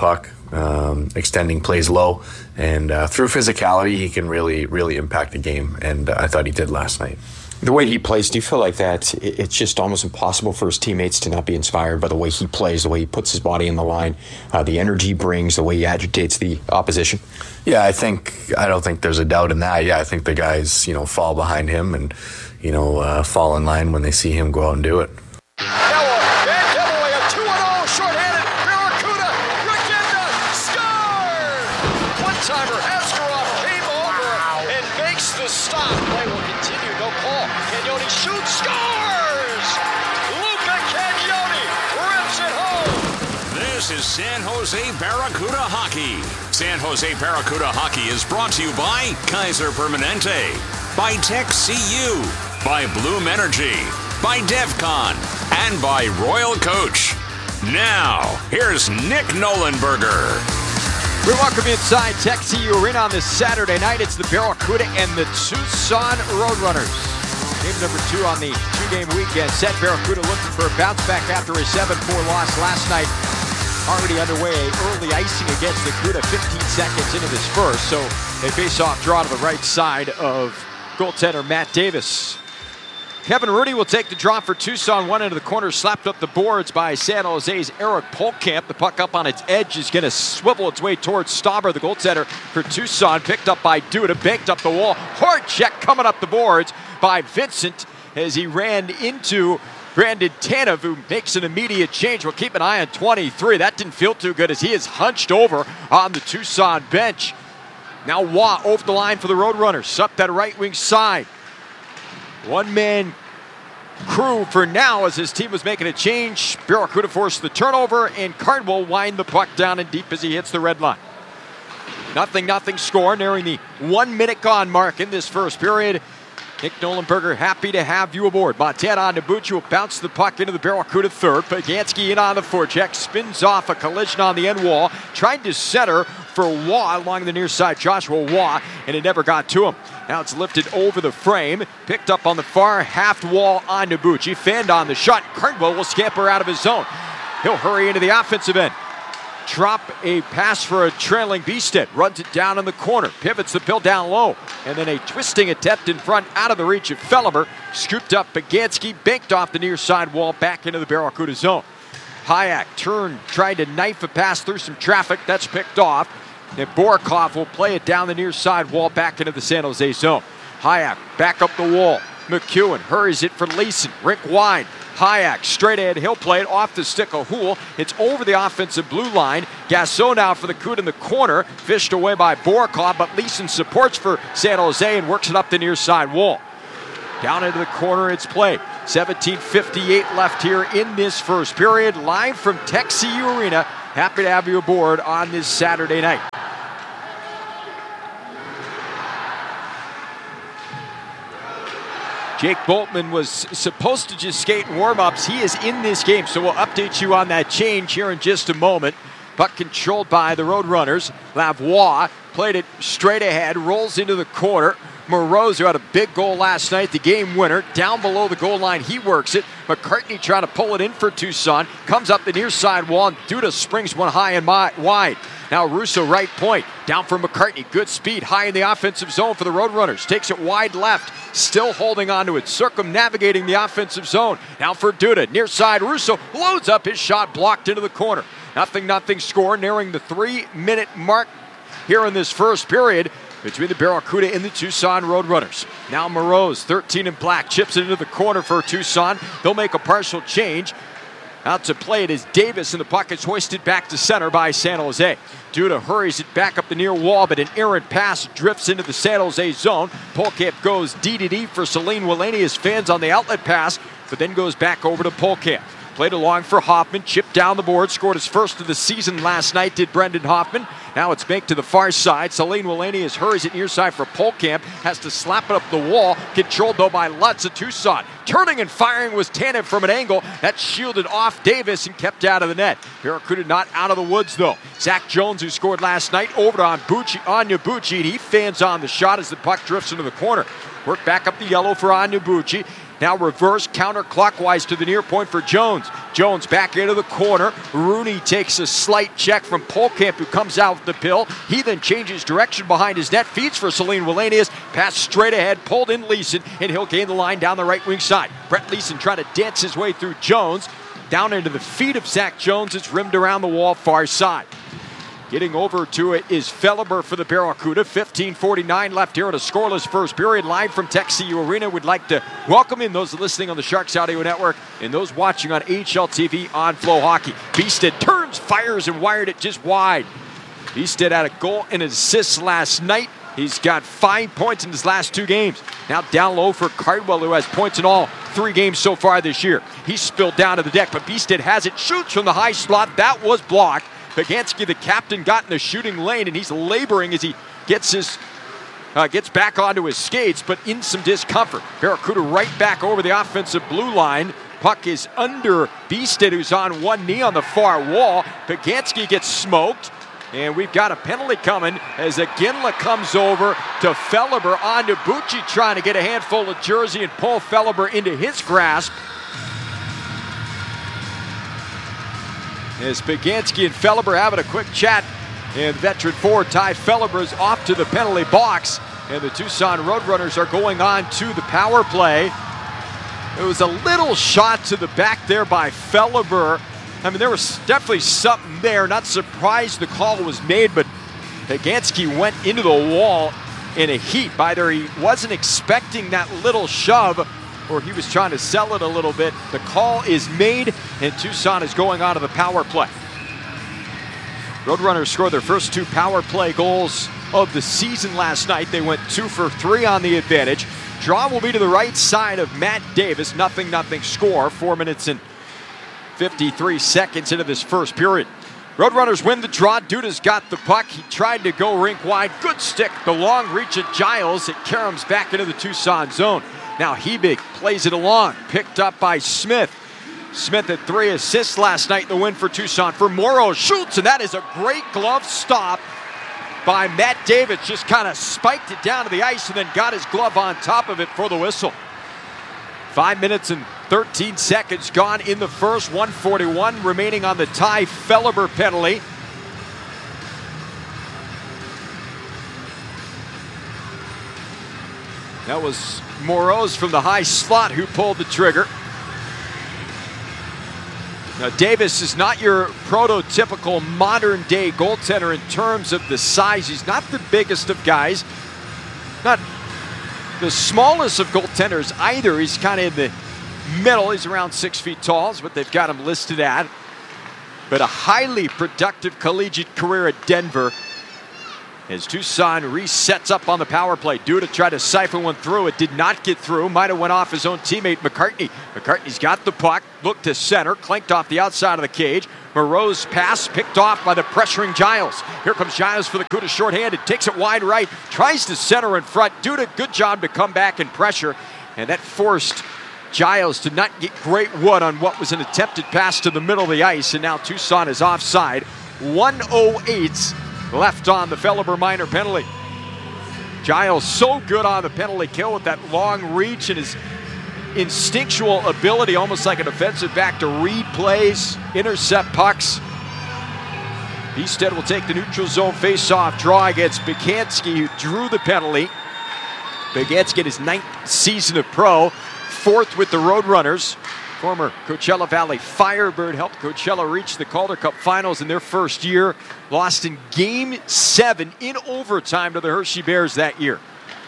um, extending plays low, and uh, through physicality, he can really, really impact the game, and uh, I thought he did last night. The way he plays, do you feel like that it's just almost impossible for his teammates to not be inspired by the way he plays, the way he puts his body in the line, uh, the energy he brings, the way he agitates the opposition? Yeah, I think I don't think there's a doubt in that. Yeah, I think the guys, you know, fall behind him and, you know, uh, fall in line when they see him go out and do it. Timer, Askarov came over and makes the stop. Play will continue, no call. Cagnoni shoots, scores! Luca Cagnoni rips it home. This is San Jose Barracuda Hockey. San Jose Barracuda Hockey is brought to you by Kaiser Permanente, by Tech C U, by Bloom Energy, by DevCon, and by Royal Coach. Now, here's Nick Nolenberger. We welcome you inside Tech C U Arena on this Saturday night. It's the Barracuda and the Tucson Roadrunners. Game number two on the two-game weekend. Set Barracuda looking for a bounce back after a seven four loss last night. Already underway, early icing against the Cuda fifteen seconds into this first. So a face-off draw to the right side of goaltender Matt Davis. Kevin Rudy will take the draw for Tucson. One end of the corner slapped up the boards by San Jose's Eric Polkamp. The puck up on its edge is going to swivel its way towards Stauber, the goaltender for Tucson. Picked up by Duda, banked up the wall. Hard check coming up the boards by Vincent as he ran into Brandon Tanev, who makes an immediate change. We'll keep an eye on twenty-three. That didn't feel too good as he is hunched over on the Tucson bench. Now Waugh over the line for the Roadrunners. Up that right wing side. One-man crew for now as his team was making a change. Barracuda forced the turnover, and Cardwell wind the puck down and deep as he hits the red line. Nothing, nothing score, nearing the one-minute gone mark in this first period. Nick Nolenberger, happy to have you aboard. Montana Nabucci will bounce the puck into the Barracuda third. Pagansky in on the forecheck, spins off a collision on the end wall, tried to center for Waugh along the near side, Joshua Waugh, and it never got to him. Now it's lifted over the frame, picked up on the far half wall on Nabucci, fanned on the shot. Cardwell will scamper out of his zone. He'll hurry into the offensive end. Drop a pass for a trailing Beasted, runs it down in the corner, pivots the pill down low, and then a twisting attempt in front out of the reach of Fellemer. Scooped up Pagansky, banked off the near side wall, back into the Barracuda zone. Hayek turned, tried to knife a pass through some traffic, that's picked off. And Borikov will play it down the near side wall back into the San Jose zone. Hayek back up the wall. McEwen hurries it for Leeson. Rink wide. Hayek straight ahead. He'll play it off the stick of Houle. It's over the offensive blue line. Gasson now for the Coot in the corner. Fished away by Borikov, but Leeson supports for San Jose and works it up the near side wall. Down into the corner it's played. seventeen fifty-eight left here in this first period. Live from Tech C U Arena. Happy to have you aboard on this Saturday night. Jake Boltman was supposed to just skate in warm-ups. He is in this game, so we'll update you on that change here in just a moment. Puck controlled by the Roadrunners. Lavoie played it straight ahead, rolls into the corner. Moroz, who had a big goal last night, the game winner, down below the goal line, he works it. McCartney trying to pull it in for Tucson, comes up the near side wall, and Duda springs one high and wide. Now Russo right point, down for McCartney, good speed, high in the offensive zone for the Roadrunners, takes it wide left, still holding on to it, circumnavigating the offensive zone. Now for Duda, near side, Russo loads up his shot, blocked into the corner. Nothing, nothing score, nearing the three-minute mark here in this first period between the Barracuda and the Tucson Roadrunners. Now Moroz, thirteen in black, chips it into the corner for Tucson. They'll make a partial change. Out to play it is Davis, and the puck is hoisted back to center by San Jose. Duda hurries it back up the near wall, but an errant pass drifts into the San Jose zone. Polkamp goes D to D for Celine Wallenius, fans on the outlet pass, but then goes back over to Polkamp. Played along for Hoffman, chipped down the board, scored his first of the season last night, did Brendan Hoffman. Now it's banked to the far side. Celine Wallenius hurries it near side for Polkamp, has to slap it up the wall, controlled though by Lutz of Tucson. Turning and firing was Tanev from an angle. That shielded off Davis and kept out of the net. Barracuda not out of the woods though. Zach Jones, who scored last night, over to Onyebuchi, and he fans on the shot as the puck drifts into the corner. Work back up the yellow for Onyebuchi. Now reverse counterclockwise to the near point for Jones. Jones back into the corner. Rooney takes a slight check from Polkamp, who comes out with the pill. He then changes direction behind his net, feeds for Celine Wallenius. Pass straight ahead, pulled in Leeson, and he'll gain the line down the right wing side. Brett Leeson trying to dance his way through Jones. Down into the feet of Zach Jones. It's rimmed around the wall far side. Getting over to it is Felleber for the Barracuda. fifteen forty-nine left here in a scoreless first period. Live from Tech C U Arena. We'd like to welcome in those listening on the Sharks Audio Network and those watching on H L T V on Flow Hockey. Beasted turns, fires, and wired it just wide. Beasted had a goal and an assist last night. He's got five points in his last two games. Now down low for Cardwell, who has points in all three games so far this year. He's spilled down to the deck, but Beasted has it. Shoots from the high slot. That was blocked. Bagansky, the captain, got in the shooting lane, and he's laboring as he gets his uh, gets back onto his skates, but in some discomfort. Barracuda right back over the offensive blue line. Puck is under Beasted, who's on one knee on the far wall. Bagansky gets smoked, and we've got a penalty coming as Iginla comes over to Felleber onto Bucci, trying to get a handful of jersey and pull Felleber into his grasp. As Bagansky and Felleber having a quick chat, and veteran forward Ty Felleber is off to the penalty box, and the Tucson Roadrunners are going on to the power play. It was a little shot to the back there by Felleber. I mean, there was definitely something there. Not surprised the call was made, but Bagansky went into the wall in a heap. Either he wasn't expecting that little shove, or he was trying to sell it a little bit. The call is made, and Tucson is going on to the power play. Roadrunners scored their first two power play goals of the season last night. They went two for three on the advantage. Draw will be to the right side of Matt Davis. Nothing, nothing score. Four minutes and fifty-three seconds into this first period. Roadrunners win the draw. Duda's got the puck. He tried to go rink wide. Good stick. The long reach of Giles. It caroms back into the Tucson zone. Now Hebig plays it along, picked up by Smith. Smith had three assists last night in the win for Tucson. For Morrow, shoots, and that is a great glove stop by Matt Davis. Just kind of spiked it down to the ice and then got his glove on top of it for the whistle. Five minutes and thirteen seconds gone in the first. one forty-one remaining on the Ty Felleber penalty. That was Moroz from the high slot who pulled the trigger. Now, Davis is not your prototypical modern-day goaltender in terms of the size. He's not the biggest of guys, not the smallest of goaltenders either. He's kind of in the middle. He's around six feet tall is what they've got him listed at. But a highly productive collegiate career at Denver. As Tucson resets up on the power play. Duda tried to siphon one through. It did not get through. Might have went off his own teammate, McCartney. McCartney's got the puck. Looked to center. Clanked off the outside of the cage. Moreau's pass picked off by the pressuring Giles. Here comes Giles for the Cuda shorthanded. Takes it wide right. Tries to center in front. Duda, good job to come back and pressure. And that forced Giles to not get great wood on what was an attempted pass to the middle of the ice. And now Tucson is offside. one oh eight left on the Felleber minor penalty. Giles so good on the penalty kill with that long reach and his instinctual ability, almost like a defensive back, to read plays, intercept pucks. Beasted will take the neutral zone face-off draw against Bagansky, who drew the penalty. Bagansky in his ninth season of pro, fourth with the Roadrunners. Former Coachella Valley Firebird helped Coachella reach the Calder Cup finals in their first year. Lost in game seven in overtime to the Hershey Bears that year.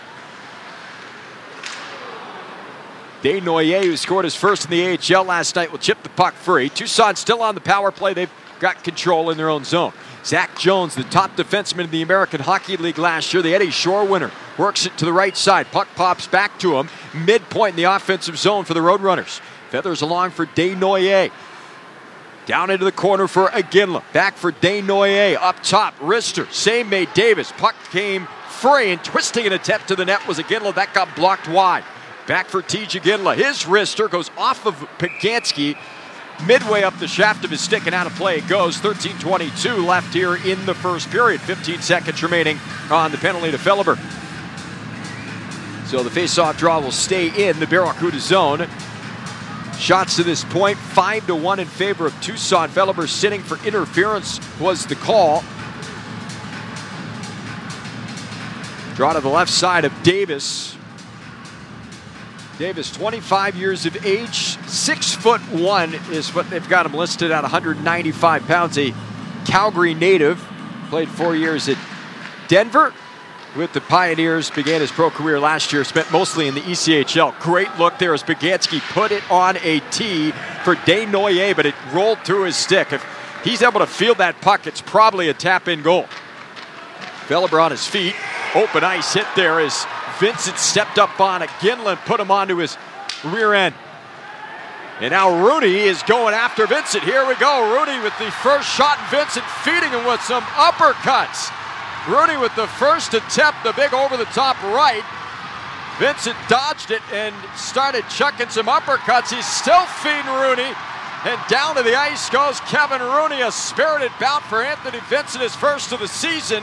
Desnoyers, who scored his first in the A H L last night, will chip the puck free. Tucson still on the power play. They've got control in their own zone. Zach Jones, the top defenseman in the American Hockey League last year, the Eddie Shore winner, works it to the right side. Puck pops back to him. Midpoint in the offensive zone for the Roadrunners. Feathers along for Desnoyers. Down into the corner for Iginla. Back for Desnoyers. Up top, Rister. Same made Davis. Puck came free, and twisting an attempt to the net was Iginla. That got blocked wide. Back for T J Iginla. His wrister goes off of Bagansky. Midway up the shaft of his stick and out of play it goes. thirteen twenty-two left here in the first period. fifteen seconds remaining on the penalty to Felleber. So the face-off draw will stay in the Barracuda zone. Shots to this point, five to one in favor of Tucson. Velleber sitting for interference was the call. Draw to the left side of Davis. Davis, twenty-five years of age, six foot one is what they've got him listed at, one hundred ninety-five pounds. A Calgary native, played four years at Denver with the Pioneers, began his pro career last year, spent mostly in the E C H L. Great look there as Bagansky put it on a tee for Desnoyers, but it rolled through his stick. If he's able to field that puck, it's probably a tap-in goal. Velleber on his feet, open ice hit there as Vincent stepped up on it. Ginland put him onto his rear end. And now Rooney is going after Vincent. Here we go. Rooney with the first shot. Vincent feeding him with some uppercuts. Rooney with the first attempt, the big over-the-top right. Vincent dodged it and started chucking some uppercuts. He's still feeding Rooney. And down to the ice goes Kevin Rooney. A spirited bout for Anthony Vincent, his first of the season.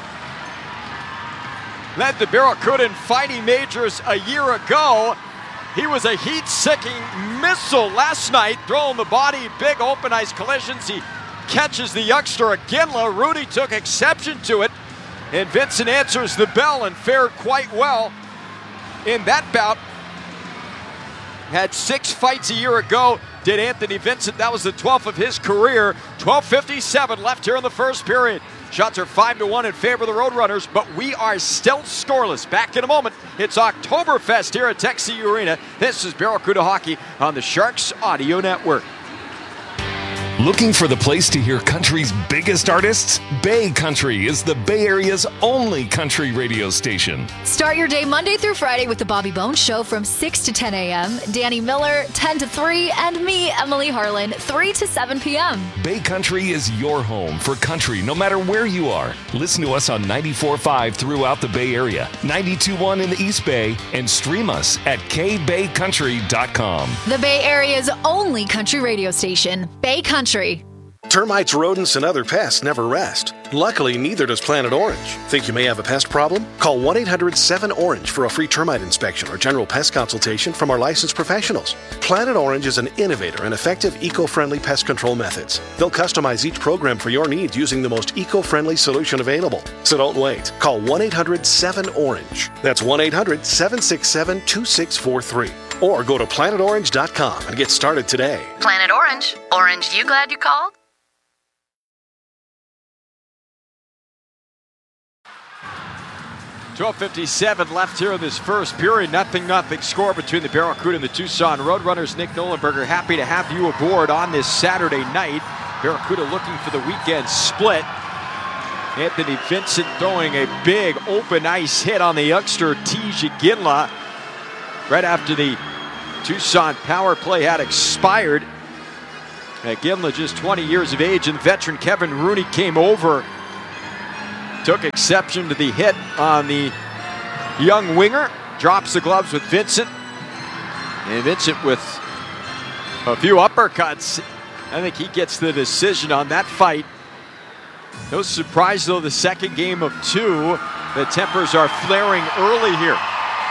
Led the Barracuda in fighting majors a year ago. He was a heat-seeking missile last night, throwing the body, big open ice collisions. He catches the youngster Iginla. Rooney took exception to it, and Vincent answers the bell and fared quite well in that bout. Had six fights a year ago, did Anthony Vincent. That was the twelfth of his career. twelve fifty-seven left here in the first period. Shots are five to one in favor of the Roadrunners, but we are still scoreless. Back in a moment. It's Oktoberfest here at Tech C U Arena. This is Barracuda Hockey on the Sharks Audio Network. Looking for the place to hear country's biggest artists? Bay Country is the Bay Area's only country radio station. Start your day Monday through Friday with the Bobby Bones Show from six to ten a.m. Danny Miller, ten to three, and me, Emily Harlan, three to seven p.m. Bay Country is your home for country no matter where you are. Listen to us on ninety-four point five throughout the Bay Area, ninety-two point one in the East Bay, and stream us at k bay country dot com. The Bay Area's only country radio station, Bay Country. Termites, rodents, and other pests never rest. Luckily, neither does Planet Orange. Think you may have a pest problem? Call one eight hundred seven orange for a free termite inspection or general pest consultation from our licensed professionals. Planet Orange is an innovator and effective eco-friendly pest control methods. They'll customize each program for your needs using the most eco-friendly solution available. So don't wait. Call one eight hundred seven orange. That's one eight hundred seven six seven two six four three. Or go to planet orange dot com and get started today. Planet Orange. Orange, you glad you called? twelve fifty-seven left here in this first period. Nothing, nothing score between the Barracuda and the Tucson Roadrunners. Nick Nollenberger, happy to have you aboard on this Saturday night. Barracuda looking for the weekend split. Anthony Vincent throwing a big open ice hit on the youngster Tej Iginla right after the Tucson power play had expired. Iginla just twenty years of age, and veteran Kevin Rooney came over. Took exception to the hit on the young winger. Drops the gloves with Vincent. And Vincent with a few uppercuts. I think he gets the decision on that fight. No surprise, though, the second game of two. The tempers are flaring early here.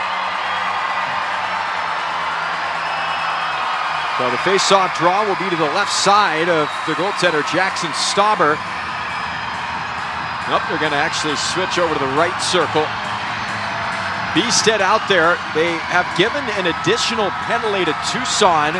So the face-off draw will be to the left side of the goaltender, Jackson Stauber. Nope, they're going to actually switch over to the right circle. Beestead out there. They have given an additional penalty to Tucson.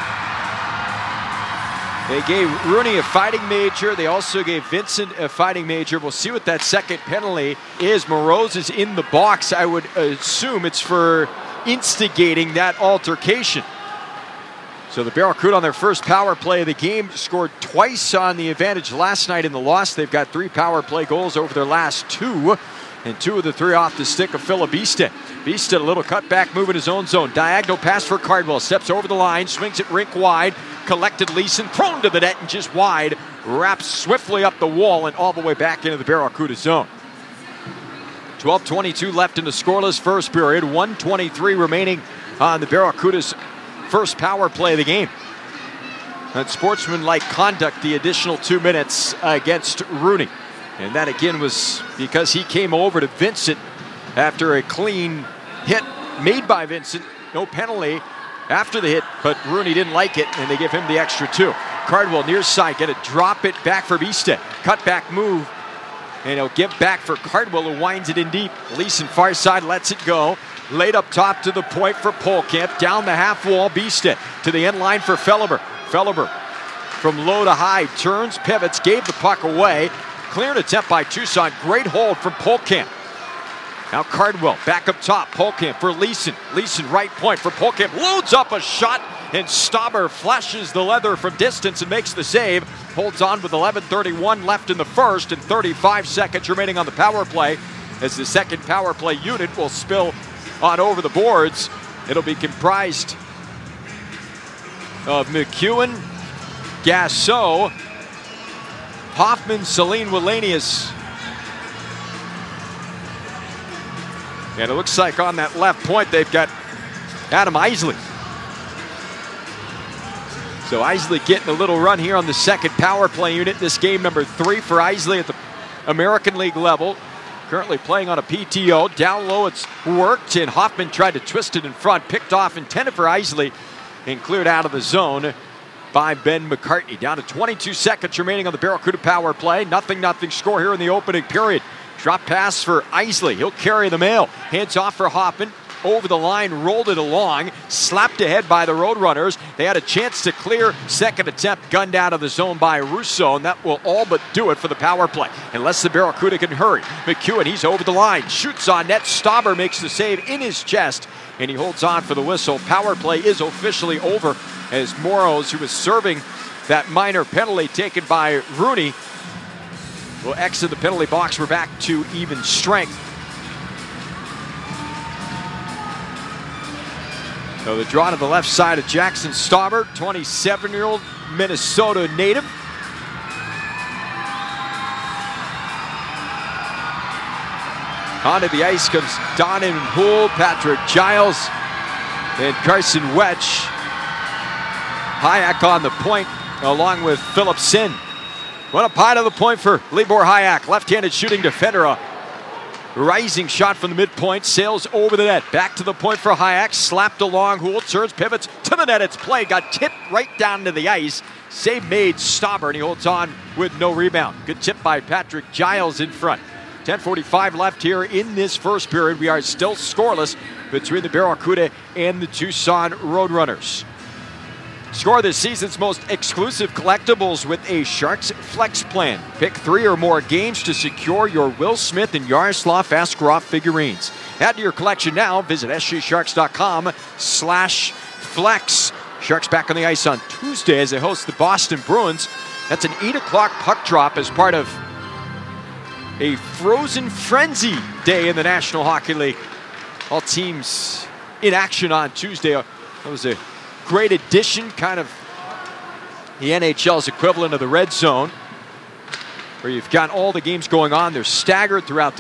They gave Rooney a fighting major. They also gave Vincent a fighting major. We'll see what that second penalty is. Moroz is in the box. I would assume it's for instigating that altercation. So the Barracuda on their first power play of the game scored twice on the advantage last night in the loss. They've got three power play goals over their last two, and two of the three off the stick of Philip Beestead. Beestead, a little cutback move in his own zone. Diagonal pass for Cardwell. Steps over the line, swings it rink wide. Collected Leeson, thrown to the net and just wide. Wraps swiftly up the wall and all the way back into the Barracuda zone. twelve twenty-two left in the scoreless first period. one twenty-three remaining on the Barracuda's first power play of the game. And sportsmanlike conduct the additional two minutes against Rooney. And that again was because he came over to Vincent after a clean hit made by Vincent. No penalty after the hit, but Rooney didn't like it, and they give him the extra two. Cardwell near side, get it, drop it back for Bistad. Cut back move, and he'll give back for Cardwell, who winds it in deep. Leeson far side lets it go. Laid up top to the point for Polkamp. Down the half wall, Bistad to the end line for Felleber. Felleber from low to high, turns, pivots, gave the puck away. Cleared attempt by Tucson. Great hold from Polkamp. Now Cardwell back up top. Polkamp for Leeson. Leeson right point for Polkamp. Loads up a shot, and Stauber flashes the leather from distance and makes the save. Holds on with eleven thirty-one left in the first and thirty-five seconds remaining on the power play, as the second power play unit will spill on over the boards. It'll be comprised of McEwen, Gasso, Hoffman, Celine, Wallenius. And it looks like on that left point they've got Adam Isley. So Isley getting a little run here on the second power play unit. This game number three for Isley at the American League level. Currently playing on a P T O. Down low it's worked, and Hoffman tried to twist it in front. Picked off, intended for Isley, and cleared out of the zone by Ben McCartney. Down to twenty-two seconds remaining on the Barracuda power play. Nothing, nothing score here in the opening period. Drop pass for Isley. He'll carry the mail. Hands off for Hoffman. Over the line, rolled it along. Slapped ahead by the Roadrunners. They had a chance to clear. Second attempt gunned out of the zone by Russo, and that will all but do it for the power play, unless the Barracuda can hurry. McEwen, he's over the line. Shoots on net. Stauber makes the save in his chest, and he holds on for the whistle. Power play is officially over, as Moros, who was serving that minor penalty taken by Rooney, will exit the penalty box. We're back to even strength. So the draw to the left side of Jackson Stauber, twenty-seven-year-old Minnesota native. Onto the ice comes Donovan Houle, Patrick Giles, and Carson Wetch. Hayek on the point, along with Philip Sin. What a pie to the point for Libor Hayek. Left-handed shooting defender. A rising shot from the midpoint, sails over the net. Back to the point for Hayek. Slapped along. Houle turns, pivots to the net. It's played. Got tipped right down to the ice. Save made Stauber, and he holds on with no rebound. Good tip by Patrick Giles in front. ten forty-five left here in this first period. We are still scoreless between the Barracuda and the Tucson Roadrunners. Score this season's most exclusive collectibles with a Sharks Flex plan. Pick three or more games to secure your Will Smith and Yaroslav Askarov figurines. Add to your collection now. Visit sgsharks.com slash flex. Sharks back on the ice on Tuesday as they host the Boston Bruins. That's an eight o'clock puck drop as part of a Frozen Frenzy day in the National Hockey League. All teams in action on Tuesday. That was a great addition, kind of the N H L's equivalent of the red zone, where you've got all the games going on. They're staggered throughout the